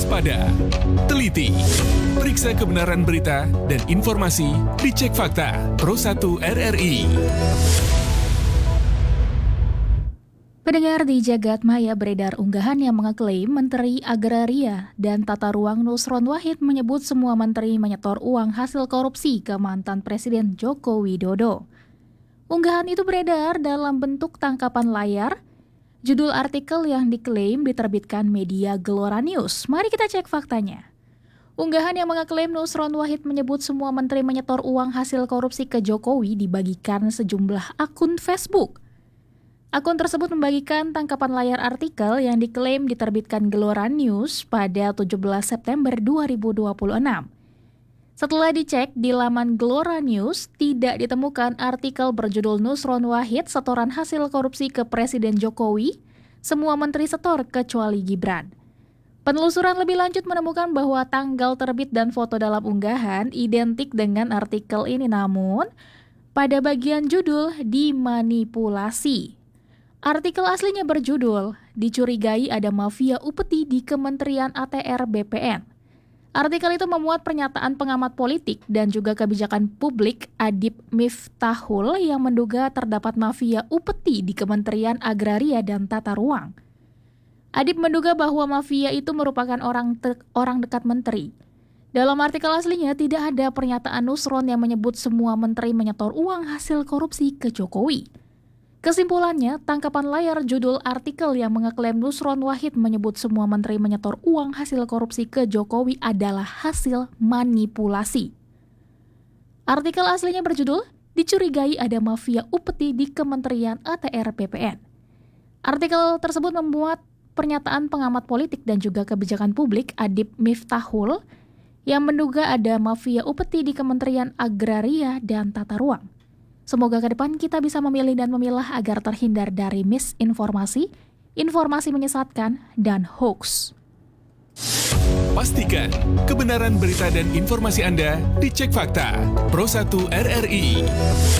waspada, teliti, periksa kebenaran berita dan informasi, dicek fakta. Pro1 RRI. Pendengar, di jagat maya beredar unggahan yang mengeklaim Menteri Agraria dan Tata Ruang Nusron Wahid menyebut semua menteri menyetor uang hasil korupsi ke mantan Presiden Joko Widodo. Unggahan itu beredar dalam bentuk tangkapan layar. Judul artikel yang diklaim diterbitkan media Gelora News. Mari kita cek faktanya. Unggahan yang mengeklaim Nusron Wahid menyebut semua menteri menyetor uang hasil korupsi ke Jokowi dibagikan sejumlah akun Facebook. Akun tersebut membagikan tangkapan layar artikel yang diklaim diterbitkan Gelora News pada 17 September 2026. Setelah dicek di laman Gelora News, tidak ditemukan artikel berjudul Nusron Wahid setoran hasil korupsi ke Presiden Jokowi, semua menteri setor kecuali Gibran. Penelusuran lebih lanjut menemukan bahwa tanggal terbit dan foto dalam unggahan identik dengan artikel ini, namun pada bagian judul dimanipulasi. Artikel aslinya berjudul, "Dicurigai ada mafia upeti di Kementerian ATR BPN". Artikel itu memuat pernyataan pengamat politik dan juga kebijakan publik Adib Miftahul yang menduga terdapat mafia upeti di Kementerian Agraria dan Tata Ruang. Adib menduga bahwa mafia itu merupakan orang dekat menteri. Dalam artikel aslinya tidak ada pernyataan Nusron yang menyebut semua menteri menyetor uang hasil korupsi ke Jokowi. Kesimpulannya, tangkapan layar judul artikel yang mengeklaim Nusron Wahid menyebut semua menteri menyetor uang hasil korupsi ke Jokowi adalah hasil manipulasi. Artikel aslinya berjudul, "Dicurigai ada mafia upeti di Kementerian ATR BPN". Artikel tersebut memuat pernyataan pengamat politik dan juga kebijakan publik Adib Miftahul yang menduga ada mafia upeti di Kementerian Agraria dan Tata Ruang. Semoga ke depan kita bisa memilih dan memilah agar terhindar dari misinformasi, informasi menyesatkan, dan hoax. Pastikan kebenaran berita dan informasi Anda dicek fakta. Pro1 RRI.